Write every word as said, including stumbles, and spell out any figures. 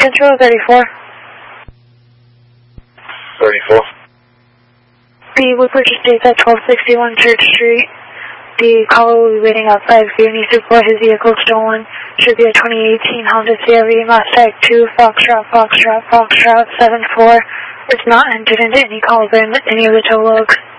Control thirty-four. thirty-four. The wood purchase dates at twelve sixty-one Church Street. The caller will be waiting outside if he needs to report his vehicle stolen. Should be a twenty eighteen Honda C R V Mustang two Foxtrot Foxtrot Foxtrot seven four. It's not entered into any calls or any of the tow logs.